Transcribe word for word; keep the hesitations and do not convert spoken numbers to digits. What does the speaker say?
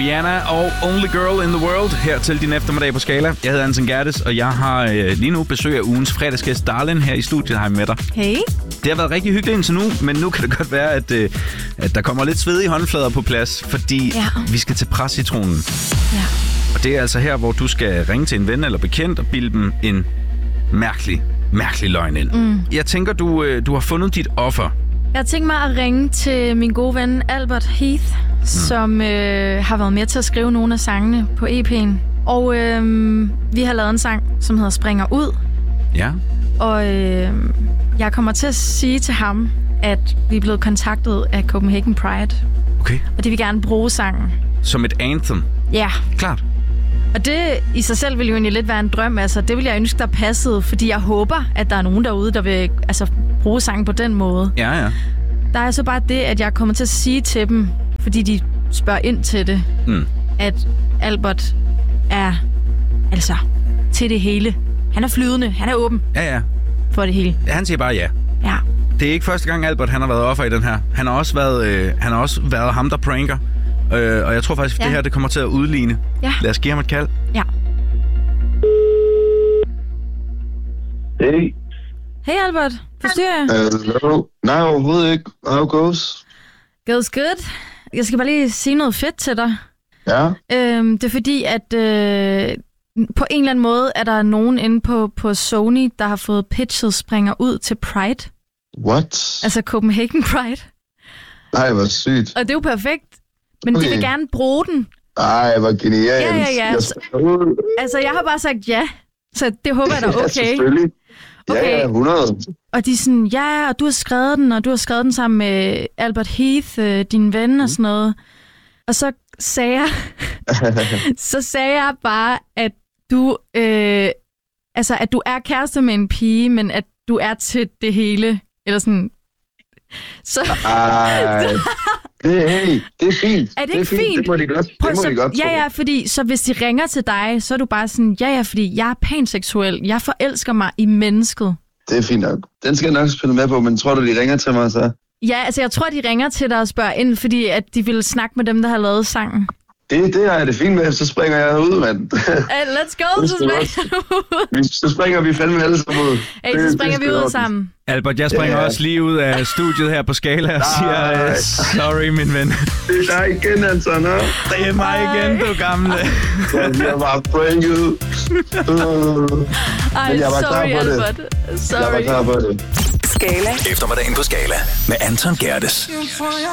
Rihanna og Only Girl in the World her til din eftermiddag på Skala. Jeg hedder Anton Gerdes, og jeg har øh, lige nu besøg af ugens fredagsgæst Darlin her i studiet. Hej med dig. Hey. Det har været rigtig hyggeligt indtil nu, men nu kan det godt være, at, øh, at der kommer lidt svedige håndflader på plads, fordi ja. vi skal til Prescitronen. Ja. Og det er altså her, hvor du skal ringe til en ven eller bekendt og bilde dem en mærkelig, mærkelig løgn ind. Mm. Jeg tænker, du, øh, du har fundet dit offer. Jeg har tænkt mig at ringe til min gode ven Albert Heath, mm. som øh, har været med til at skrive nogle af sangene på E P'en. Og øh, vi har lavet en sang, som hedder Springer Ud. Ja. Og øh, jeg kommer til at sige til ham, at vi er blevet kontaktet af Copenhagen Pride. Okay. Og de vil gerne bruge sangen. Som et anthem? Ja. Klart. Og det i sig selv ville jo egentlig lidt være en drøm. Altså, det vil jeg ønske, der passede, fordi jeg håber, at der er nogen derude, der vil altså, bruge sangen på den måde. Ja, ja. Der er så bare det, at jeg kommer til at sige til dem, fordi de spørger ind til det, mm. at Albert er altså til det hele. Han er flydende, han er åben. Ja, ja. For det hele. Han siger bare ja. Ja. Det er ikke første gang, Albert han har været offer i den her. Han har også været, øh, han har også været ham, der pranker. Øh, og jeg tror faktisk, at ja. det her det kommer til at udligne. Ja. Lad os give ham et kald. Ja. Hey. Hey Albert, forstyrrer jeg? Hello. Nej, overhovedet ikke. How goes? Goes good. Jeg skal bare lige sige noget fedt til dig. Ja? Øhm, det er fordi, at øh, på en eller anden måde er der nogen inde på, på Sony, der har fået pitchet Springer Ud til Pride. What? Altså Copenhagen Pride. Nej, hvor sygt. Og det er jo perfekt. Men okay. de vil gerne bruge den. Ej, hvor genialt. Ja, ja, ja. Jeg altså, jeg har bare sagt ja. Så det håber jeg da okay. Ja, selvfølgelig. Ja, okay. ja, hundrede. Og de er sådan, ja, og du har skrevet den, og du har skrevet den sammen med Albert Heath, øh, din ven og sådan noget. Og så sagde jeg, så sagde jeg bare, at du, øh, altså, at du er kæreste med en pige, men at du er til det hele. Eller sådan. Så... Ej, det, hey, det er fint. Er det, det ikke er fint? fint? Det må de godt, Prøv, det må så, de godt ja, ja, fordi så hvis de ringer til dig, så er du bare sådan, ja, ja, fordi jeg er panseksuel. Jeg forelsker mig i mennesket. Det er fint nok. Den skal jeg nok spille med på, men tror du, de ringer til mig så? Ja, altså jeg tror, de ringer til dig og spørger ind, fordi at de vil snakke med dem, der har lavet sangen. Det, det er det fint med, så springer jeg ud, mand. Uh, let's go, så springer Så springer vi fandme alle sammen ud. Hey, så springer det, vi ud sammen. Albert, jeg springer yeah. også lige ud af studiet her på Skala og siger, uh, sorry, min ven. Det er dig igen, Anton, hva'? Det er mig igen, du gamle. Jeg var pranket. Ej, Men jeg var sorry, klar på Albert. det. Sorry. Jeg var klar på det. Skala. Eftermiddagen på Skala med Anton Gerdes.